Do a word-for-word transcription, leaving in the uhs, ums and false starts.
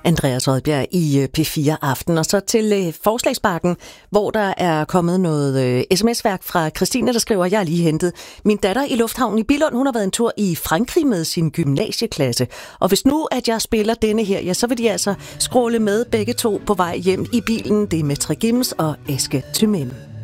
Andreas Odbjerg i P fire Aften. Og så til Forslagsbakken, hvor der er kommet noget sms-værk fra Christine, der skriver: Jeg har lige hentet min datter i lufthavnen i Billund. Hun har været en tur i Frankrig med sin gymnasieklasse. Og hvis nu, at jeg spiller denne her, ja, så vil de altså scrolle med begge to på vej hjem i bilen. Det er med Tre Gims og Eske Thymem.